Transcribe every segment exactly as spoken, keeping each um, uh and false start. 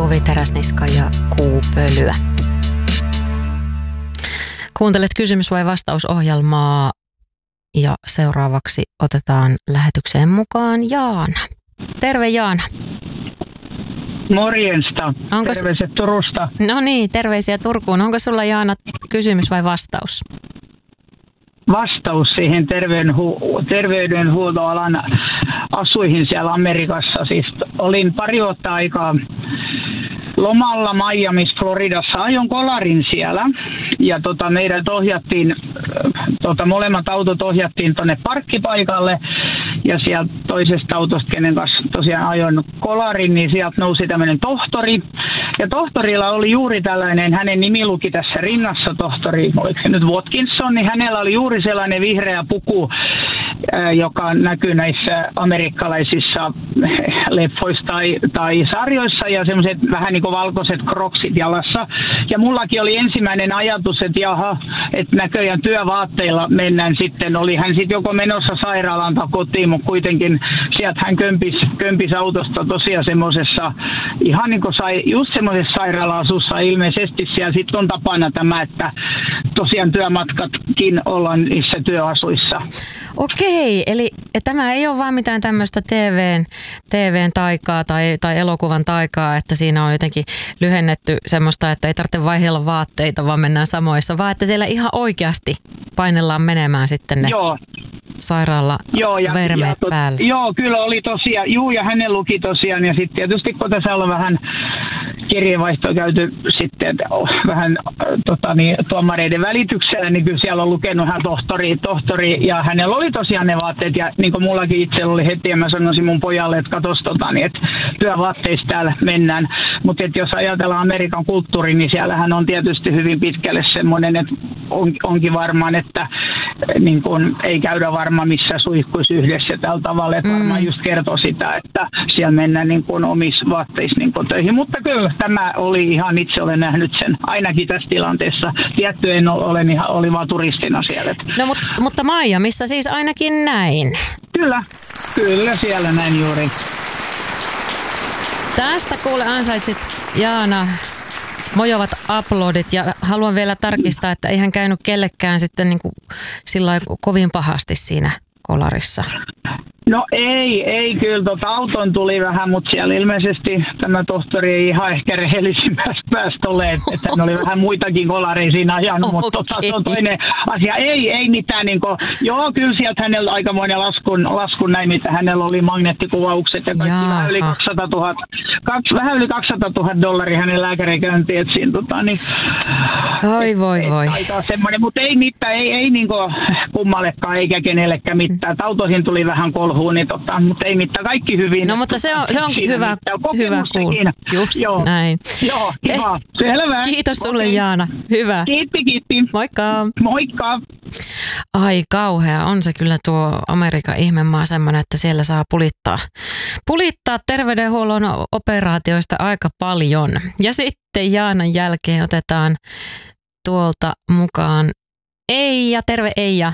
Suvi Teräsniska ja Kuupölyä. Kuuntelet kysymys- vai vastausohjelmaa ja seuraavaksi otetaan lähetykseen mukaan Jaana. Terve Jaana. Morjesta. Onko... Terveiset Turusta. No niin, terveisiä Turkuun. Onko sulla Jaana kysymys vai vastaus? Vastaus siihen terveydenhu- terveydenhuoltoalan asuihin siellä Amerikassa. Siis olin pari vuotta aikaa lomalla Miamiissa, Floridassa. Ajon kolarin siellä ja tota, meidät ohjattiin, tota, molemmat autot ohjattiin tuonne parkkipaikalle. Ja sieltä toisesta autosta, kenen kanssa tosiaan ajoin kolarin, niin sieltä nousi tämmöinen tohtori. Ja tohtorilla oli juuri tällainen, hänen nimi luki tässä rinnassa, tohtori, oliko se nyt Watkinson, niin hänellä oli juuri sellainen vihreä puku, joka näkyy näissä amerikkalaisissa leffoissa tai, tai sarjoissa ja semmoiset vähän niin kuin valkoiset kroksit jalassa. Ja mullakin oli ensimmäinen ajatus, että jaha, että näköjään työvaatteilla mennään sitten. Oli hän sitten joko menossa sairaalaan tai kotiin, mutta kuitenkin sieltä hän kömpis, kömpis autosta tosiaan semmoisessa, ihan niin kuin sai, just semmoisessa sairaala-asussa ilmeisesti siellä sitten on tapana tämä, että tosiaan työmatkatkin ollaan niissä työasuissa. Okei, eli tämä ei ole vaan mitään tämmöistä T V:n, T V:n taikaa tai, tai elokuvan taikaa, että siinä on jotenkin lyhennetty semmoista, että ei tarvitse vaihdella vaatteita, vaan mennään samoissa, vaan että siellä ihan oikeasti painellaan menemään sitten ne Joo. sairaala Joo, ja, vermeet ja tot, päälle. Joo, kyllä oli tosiaan, juu, ja hänen luki tosiaan, ja sitten tietysti kun tässä on vähän kirjeenvaihtoa käyty sitten vähän tota, niin, tuomareiden välityksellä, niin kyllä siellä on lukenut hän tohtori, tohtori, ja hänellä oli tosiaan ne vaatteet, ja niin kuin mullakin itse oli heti, ja mä sanoisin mun pojalle, että katos tota, niin, että työvaatteissa täällä mennään, mutta jos ajatellaan Amerikan kulttuuri, niin siellähän on tietysti hyvin pitkälle semmoinen, että on, onkin varmaan, että niin kun, ei käydä varmaan missä suihkuissa yhdessä tällä tavalla, että varmaan mm. just kertoo sitä, että siellä mennään niin kun omissa vaatteissa niin kun töihin, mutta kyllä tämä oli ihan, itse olen nähnyt sen ainakin tässä tilanteessa. Tietty en ole, ihan, oli vaan turistina siellä. No mutta, mutta Miamiissa siis ainakin näin. Kyllä, kyllä siellä näin juuri. Tästä kuule ansaitsit Jaana mojovat uploadit ja haluan vielä tarkistaa, että eihän käynyt kellekään sitten niin kuin sillä kovin pahasti siinä kolarissa. No ei, ei kyllä. Tota, auton tuli vähän, mutta siellä ilmeisesti tämä tohtori ei ihan ehkä rehellisimmästä päästä ole, että hän oli vähän muitakin kolareja siinä ajanut, okay. Mutta tota, se on toinen asia. Ei, ei mitään, niin kuin, joo, kyllä sieltä hänellä aikamoinen laskun, laskun näin, mitä hänellä oli magneettikuvaukset ja kaikki vähän yli kaksisataatuhatta, kaksi, vähän yli kaksisataatuhatta dollaria hänen lääkärikäyntiin, että siinä tota, niin, oi voi voi. Semmoinen, mutta ei mitään, ei, ei niin kuin kummallekaan eikä kenellekään mitään. Autoihin tuli vähän kolhu. Niin tota, mutta ei mitään, kaikki hyvin. No mutta se, on, se onkin hyvä, hyvä kuulla. Just Joo. näin. Joo, kiva. Eh, selvä. Kiitos sulle okay. Jaana. Hyvä. Kiitti, kiitti. Moikka. Moikka. Ai kauhea, on se kyllä tuo Amerikan ihmemaa semmoinen, että siellä saa pulittaa, pulittaa terveydenhuollon operaatioista aika paljon. Ja sitten Jaanan jälkeen otetaan tuolta mukaan Eija. Terve Eija.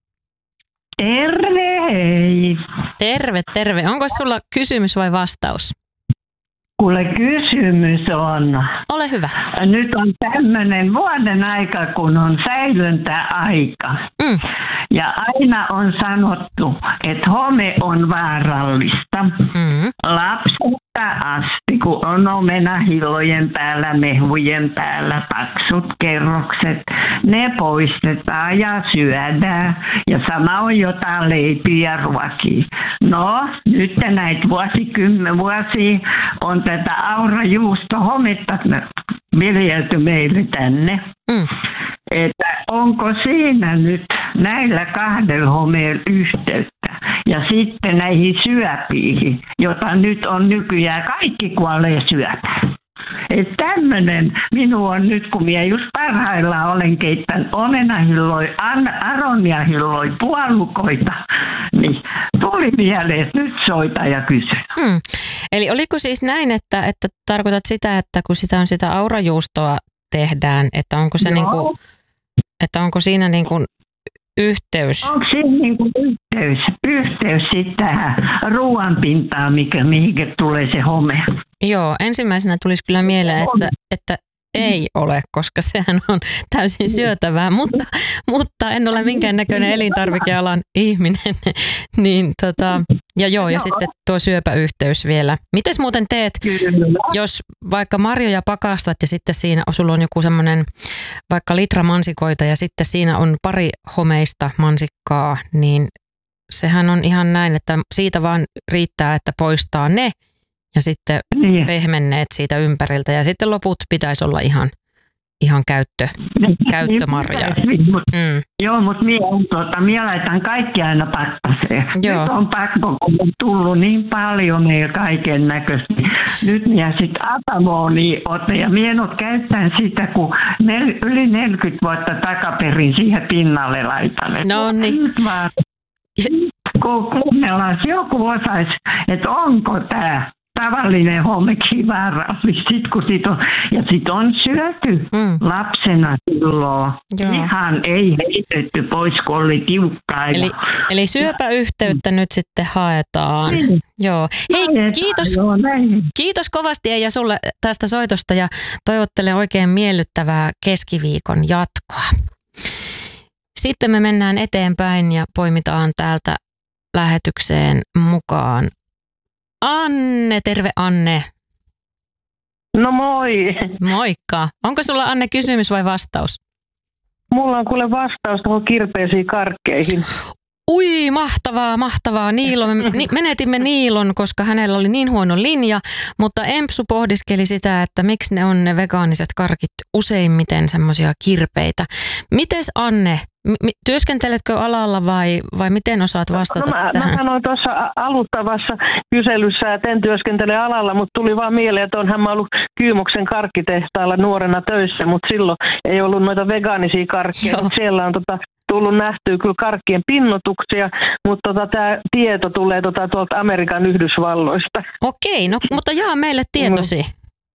Terve, hei. Terve, terve. Onko sulla kysymys vai vastaus? Kuule, kysymys on. Ole hyvä. Nyt on tämmöinen vuoden aika, kun on säilyntäaika. Mm. Ja aina on sanottu, että home on vaarallista. Mm. Lapsesta asti, kun on omenahillojen päällä, mehujen päällä, paksut kerrokset, ne poistetaan ja syödään. Ja sama on jotain leipiä ja ruokia. No, nyt näitä vuosikymmen vuosia on tätä aurajuustohometta viljelty meille tänne. Mm. Että onko siinä nyt näillä kahdella homeilla yhteyttä ja sitten näihin syöpiin, jota nyt on nykyään kaikki kuolee syöpään. Että tämmöinen minun on nyt, kun minä just parhaillaan olen keittänyt omenahilloja, aroniahilloja, puolukoita, niin tuli mieleen, että nyt soita ja kysy. Hmm. Eli oliko siis näin, että, että tarkoitat sitä, että kun sitä on sitä aurajuustoa tehdään, että onko se niin kuin, että onko siinä niin kuin yhteys? Onko siinä niin kuin yhteys, yhteys sitten tähän ruoanpintaan, mikä, mihin tulee se home? Joo, ensimmäisenä tulisi kyllä mieleen, että, että ei ole, koska sehän on täysin syötävää, mutta, mutta en ole minkäännäköinen elintarvikealan ihminen. niin, tota, ja joo, ja sitten tuo syöpäyhteys vielä. Mites muuten teet, jos vaikka marjoja pakastat ja sitten siinä sulla on joku semmoinen vaikka litra mansikoita ja sitten siinä on pari homeista mansikkaa, niin sehän on ihan näin, että siitä vaan riittää, että poistaa ne ja sitten niin. pehmenneet siitä ympäriltä ja sitten loput pitäisi olla ihan, ihan käyttö, käyttömarjaa. Mm. Joo, mutta minä, tuota, minä laitan kaikki aina pakkaseen. Joo. Nyt on pakko, kun on tullut niin paljon meillä kaiken näköistä. Nyt minä sitten Atamonia otan ja minä en ole käyttänyt sitä, kun nel, yli neljäkymmentä vuotta takaperin siihen pinnalle laitan. No niin. Kun kuunnellaan, joku osaisi, että onko tämä tavallinen homekin vaarallista, sit kun sit on, ja sit on syöty mm. lapsena silloin. Joo. Ihan ei heitetty pois, kun oli tiukkaa. Eli, eli syöpäyhteyttä mm. nyt sitten haetaan. Mm. Joo. Hei, haetaan, kiitos, joo, kiitos kovasti Eija sulle tästä soitosta ja toivottelen oikein miellyttävää keskiviikon jatkoa. Sitten me mennään eteenpäin ja poimitaan täältä lähetykseen mukaan Anne. Terve Anne. No moi. Moikka. Onko sulla Anne kysymys vai vastaus? Mulla on kuule vastaus tuohon kirpeisiin karkkeihin. Ui, mahtavaa, mahtavaa. Niilo, me menetimme Niilon, koska hänellä oli niin huono linja, mutta Empsu pohdiskeli sitä, että miksi ne on ne vegaaniset karkit useimmiten semmoisia kirpeitä. Mites Anne, m- työskenteletkö alalla vai, vai miten osaat vastata no, mä, tähän? Mä sanoin tuossa alustavassa kyselyssä, että en työskentele alalla, mutta tuli vaan mieleen, että onhan mä ollut Kyymoksen karkkitehtaalla nuorena töissä, mutta silloin ei ollut noita vegaanisia karkkeja, mutta siellä on tota tullut nähtyä kyllä karkkien pinnotuksia, mutta tota, tämä tieto tulee tota, tuolta Amerikan Yhdysvalloista. Okei, no mutta jaa meille tietosi.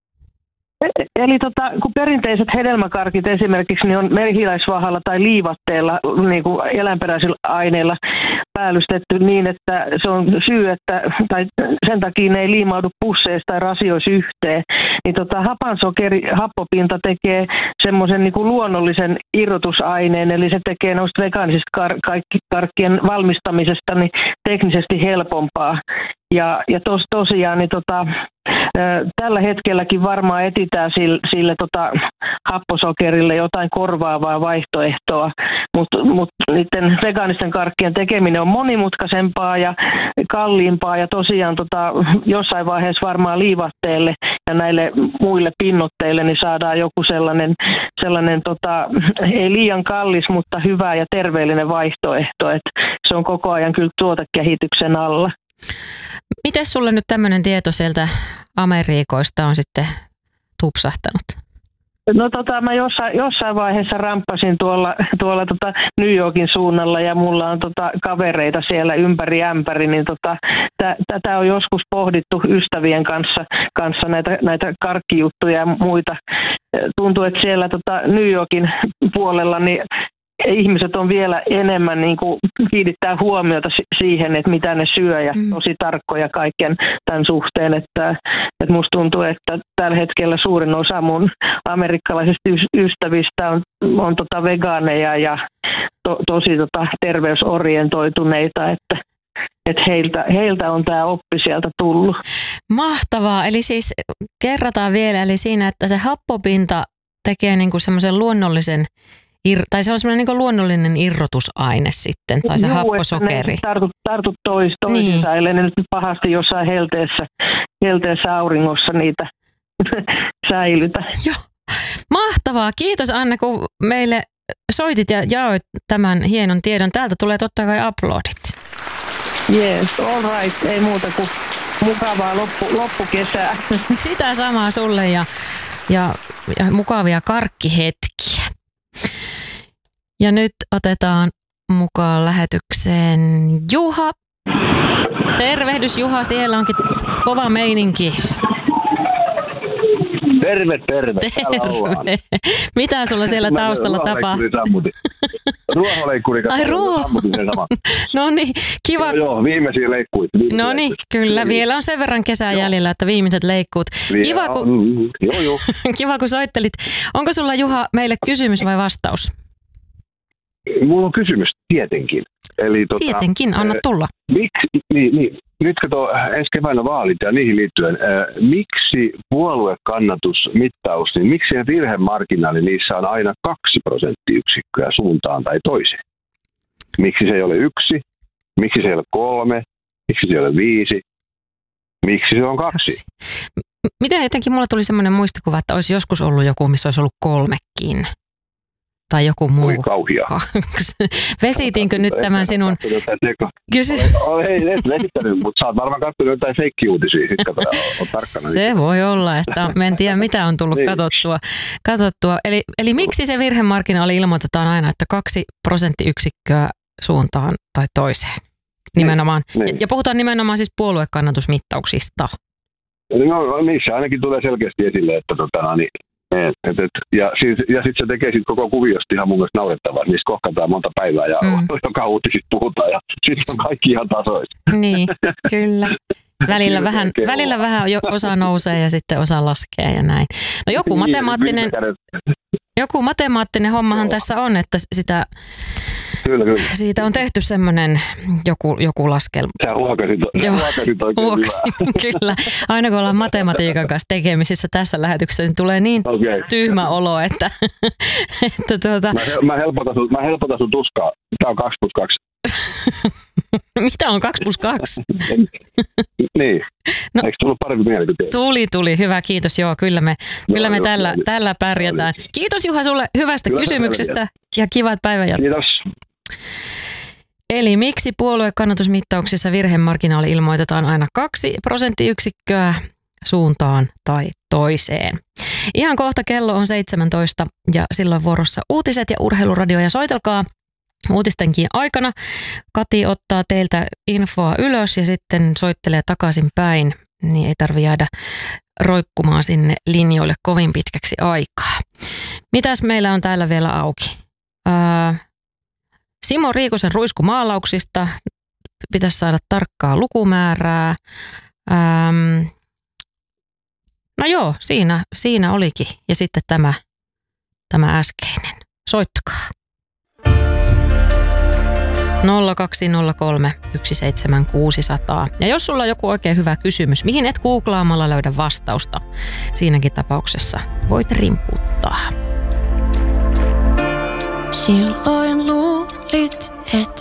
Eli tota, kun perinteiset hedelmäkarkit esimerkiksi niin on mehiläisvahalla tai liivatteella niin kuin eläinperäisillä aineilla päällystetty niin, että se on syy, että, tai sen takia ne ei liimaudu pusseista tai rasioisi yhteen, niin tota, hapansokeri, happopinta tekee semmoisen niin kuin luonnollisen irrotusaineen, eli se tekee noista vegaanisista kar- karkkien valmistamisesta niin teknisesti helpompaa. Ja, ja tos, tosiaan niin tota, tällä hetkelläkin varmaan etsitään sille, sille tota, happosokerille jotain korvaavaa vaihtoehtoa, mutta mut niiden vegaanisten karkkien tekeminen on monimutkaisempaa ja kalliimpaa ja tosiaan tota, jossain vaiheessa varmaan liivatteelle ja näille muille pinnotteille niin saadaan joku sellainen, sellainen tota, ei liian kallis, mutta hyvä ja terveellinen vaihtoehto, että se on koko ajan kyllä tuotekehityksen alla. Miten sulle nyt tämmöinen tieto sieltä Amerikoista on sitten tupsahtanut? No tota, mä jossain, jossain vaiheessa ramppasin tuolla, tuolla tota New Yorkin suunnalla ja mulla on tota kavereita siellä ympäri ämpäri, niin tota, tätä on joskus pohdittu ystävien kanssa, kanssa näitä, näitä karkkijuttuja ja muita. Tuntuu, että siellä tota New Yorkin puolella niin ihmiset on vielä enemmän niin kuin kiinnittää huomiota siihen, että mitä ne syö ja mm. tosi tarkkoja kaiken tämän suhteen. Että, että musta tuntuu, että tällä hetkellä suurin osa mun amerikkalaisista ystävistä on, on tota vegaaneja ja to, tosi tota terveysorientoituneita, että, että heiltä, heiltä on tämä oppi sieltä tullut. Mahtavaa. Eli siis kerrataan vielä, eli siinä, että se happopinta tekee niin kuin semmoisen luonnollisen Ir, tai se on semmoinen niin luonnollinen irrotusaine sitten, tai se Juu, happosokeri. Ne tartut, tartut tois, toisinsa, niin. Eli ne nyt pahasti jossain helteessä, helteessä auringossa niitä säilytä. Joo. Mahtavaa. Kiitos Anne, kun meille soitit ja jaoit tämän hienon tiedon. Täältä tulee totta kai uploadit. Yes, all right. Ei muuta kuin mukavaa loppu, loppukesää. Sitä samaa sulle ja, ja, ja mukavia karkkihetkiä. Ja nyt otetaan mukaan lähetykseen Juha. Tervehdys Juha, siellä onkin kova meininki. Terve, terve. Terve. Mitä sulla siellä taustalla tapahtuu? Ruoholeikkuri. Ai ruoho. No niin, kiva. Joo, joo, viimeisiä leikkuita. No niin, kyllä. No, vielä on sen verran kesää joo. jäljellä, että viimeiset leikkuut. Kiva, kun... joo, joo. Kiva, kun soittelit. Onko sulla, Juha, meille kysymys vai vastaus? Mulla on kysymys, tietenkin. Eli, tota, tietenkin, anna tulla. Miksi, niin, niin, nyt kato ensi keväänä vaalit ja niihin liittyen, äh, miksi puoluekannatusmittaus, niin miksi se virhemarginaali niissä on aina kaksi prosenttiyksikköä suuntaan tai toiseen? Miksi se ei ole yksi? Miksi se ei ole kolme? Miksi se ei ole viisi? Miksi se on kaksi? kaksi. Miten jotenkin mulla tuli semmoinen muistikuva, että olisi joskus ollut joku, missä olisi ollut kolmekin. Tai joku muu. Oi kauhia. Vesitinkö nyt tämän sinun... Kysy... Ei, et vesittänyt, mutta sä oot varmaan katsonut jotain feikkiuutisia. Se voi olla, että en tiedä mitä on tullut niin. katsottua. katsottua. Eli, eli miksi se virhemarginaali ilmoitetaan aina, että kaksi prosenttiyksikköä suuntaan tai toiseen? Nimenomaan. Niin. Ja, ja puhutaan nimenomaan siis puoluekannatusmittauksista. No, niissä ainakin tulee selkeästi esille, että tota, niin, et, et, ja, siis, ja sitten se tekee sit koko kuviosta ihan mun mielestä naurettavaa. Niistä kohkataan monta päivää ja mm. joka uutisista puhutaan ja sitten on kaikki ihan tasoissa. Niin, kyllä. Välillä vähän, välillä vähän jo osa nousee ja sitten osa laskee ja näin. No joku matemaattinen, joku matemaattinen hommahan Joo. tässä on, että sitä... Kyllä, kyllä. Siitä on tehty semmoinen joku, joku laskelma. Sä huokasit, sä huokasit oikein huokasin, kyllä. Aina kun ollaan matematiikan kanssa tekemisissä tässä lähetyksessä, niin tulee niin okay. tyhmä olo, että... että tuota... Mä, mä, helpotan sun, mä helpotan sun tuskaa. Tää on kaksi plus kaksi. Mitä on kaksi plus kaksi? Niin. No, eikö tullut parempi mieli kuin teille? Tuli, tuli. Hyvä, kiitos. Joo, kyllä me, no, kyllä me joo, tällä, joo, tällä pärjätään. Joo. Kiitos Juha sulle hyvästä kyllä kysymyksestä ja kivat päivänjatkoa. Kiitos. Eli miksi puoluekannatusmittauksissa virhemarginaali ilmoitetaan aina kaksi prosenttiyksikköä suuntaan tai toiseen? Ihan kohta kello on seitsemäntoista ja silloin vuorossa uutiset ja urheiluradio ja soitelkaa uutistenkin aikana. Kati ottaa teiltä infoa ylös ja sitten soittelee takaisin päin, niin ei tarvitse jäädä roikkumaan sinne linjoille kovin pitkäksi aikaa. Mitäs meillä on täällä vielä auki? Ää, Simo Riikosen ruiskumaalauksista pitäisi saada tarkkaa lukumäärää. Ähm, no joo, siinä, siinä olikin. Ja sitten tämä, tämä äskeinen. Soittakaa. nolla kaksi nolla kolme yksi seitsemän kuusi nolla nolla. Ja jos sulla on joku oikein hyvä kysymys, mihin et googlaamalla löydä vastausta, siinäkin tapauksessa voit rimputtaa. Silloin luulit, et